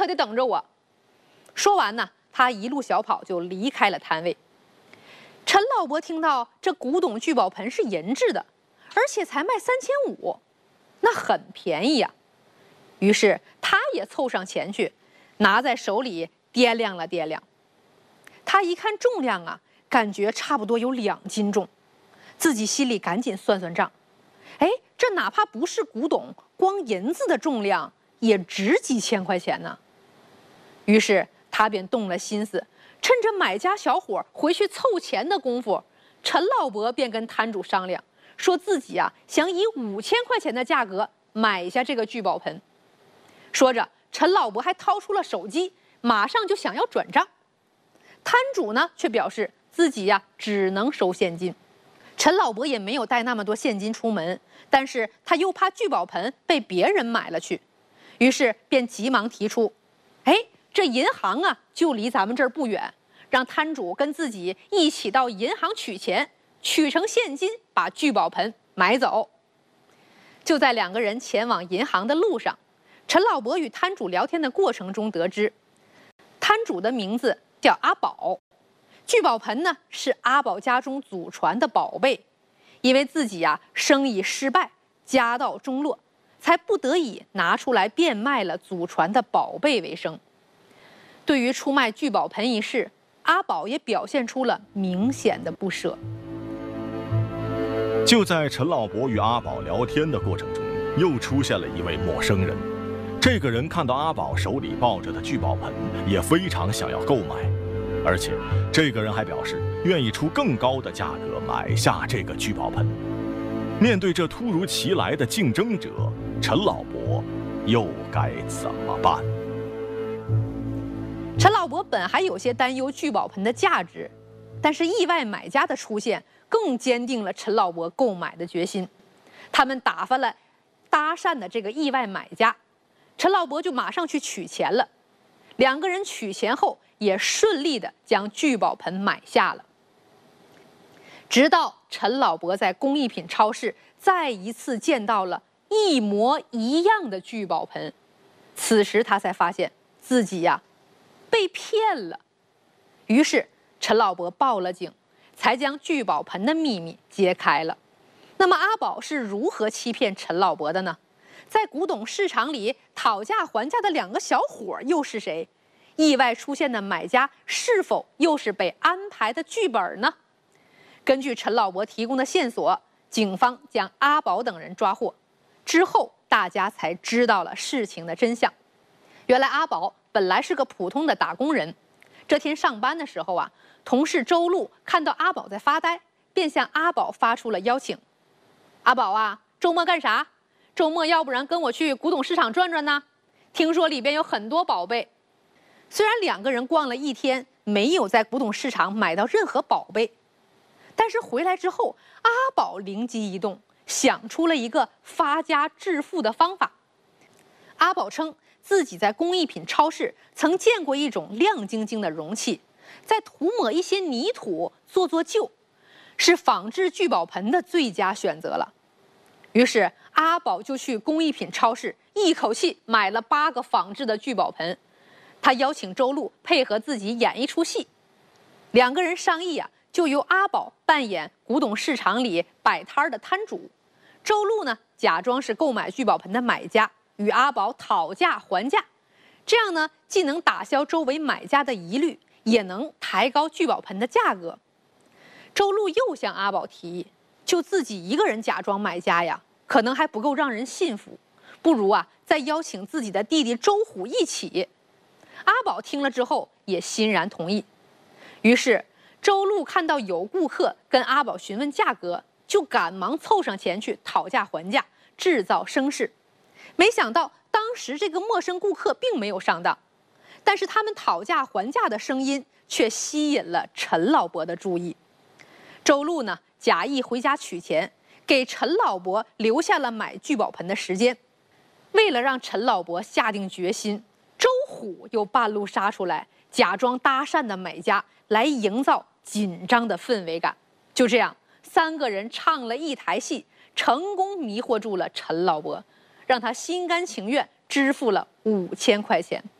得等着我。说完呢，他一路小跑就离开了摊位。陈老伯听到这古董聚宝盆是银制的，而且才卖3500，那很便宜呀。于是他也凑上前去，拿在手里掂量了掂量。他一看重量啊，感觉差不多有2斤重，自己心里赶紧算算账。哎，这哪怕不是古董，光银子的重量也值几千块钱呢。于是他便动了心思，趁着买家小伙回去凑钱的功夫，陈老伯便跟摊主商量，说自己啊想以5000块钱的价格买下这个聚宝盆。说着，陈老伯还掏出了手机，马上就想要转账。摊主呢却表示自己呀只能收现金。陈老伯也没有带那么多现金出门，但是他又怕聚宝盆被别人买了去，于是便急忙提出：哎，这银行啊就离咱们这儿不远，让摊主跟自己一起到银行取钱，取成现金把聚宝盆买走。就在2个人前往银行的路上，陈老伯与摊主聊天的过程中得知，摊主的名字叫阿宝，聚宝盆呢是阿宝家中祖传的宝贝，因为自己呀生意失败，家道中落，才不得已拿出来变卖了祖传的宝贝为生。对于出卖聚宝盆一事，阿宝也表现出了明显的不舍。 就在陈老伯与阿宝聊天的过程中，又出现了一位陌生人。这个人看到阿宝手里抱着的聚宝盆，也非常想要购买，而且这个人还表示愿意出更高的价格买下这个聚宝盆。面对这突如其来的竞争者，陈老伯又该怎么办？ 陈老伯本还有些担忧聚宝盆的价值，但是意外买家的出现更坚定了陈老伯购买的决心。他们打发了搭讪的这个意外买家，陈老伯就马上去取钱了。2个人取钱后，也顺利地将聚宝盆买下了。直到陈老伯在工艺品超市再一次见到了一模一样的聚宝盆，此时他才发现自己呀被骗了。于是陈老伯报了警，才将聚宝盆的秘密揭开了。那么阿宝是如何欺骗陈老伯的呢？在古董市场里讨价还价的2个小伙又是谁？意外出现的买家是否又是被安排的剧本呢？根据陈老伯提供的线索，警方将阿宝等人抓获。之后大家才知道了事情的真相。原来阿宝本来是个普通的打工人，这天上班的时候啊，同事周路看到阿宝在发呆，便向阿宝发出了邀请：阿宝啊，周末干啥？周末要不然跟我去古董市场转转呢？听说里边有很多宝贝。虽然2个人逛了一天，没有在古董市场买到任何宝贝，但是回来之后，阿宝灵机一动，想出了一个发家致富的方法。阿宝称自己在工艺品超市曾见过一种亮晶晶的容器，再涂抹一些泥土做旧，是仿制聚宝盆的最佳选择了。于是阿宝就去工艺品超市一口气买了8个仿制的聚宝盆。他邀请周路配合自己演一出戏，2个人商议啊，就由阿宝扮演古董市场里摆摊的摊主，周路呢假装是购买聚宝盆的买家，与阿宝讨价还价。这样呢，既能打消周围买家的疑虑，也能抬高聚宝盆的价格。周路又向阿宝提议，就自己一个人假装买家呀，可能还不够让人信服，不如啊再邀请自己的弟弟周虎一起。阿宝听了之后也欣然同意。于是周路看到有顾客跟阿宝询问价格，就赶忙凑上前去讨价还价，制造声势。没想到当时这个陌生顾客并没有上当，但是他们讨价还价的声音却吸引了陈老伯的注意。周路呢假意回家取钱，给陈老伯留下了买聚宝盆的时间。为了让陈老伯下定决心，周虎又半路杀出来，假装搭讪的买家，来营造紧张的氛围感。就这样，3个人唱了一台戏，成功迷惑住了陈老伯，让他心甘情愿支付了5000块钱。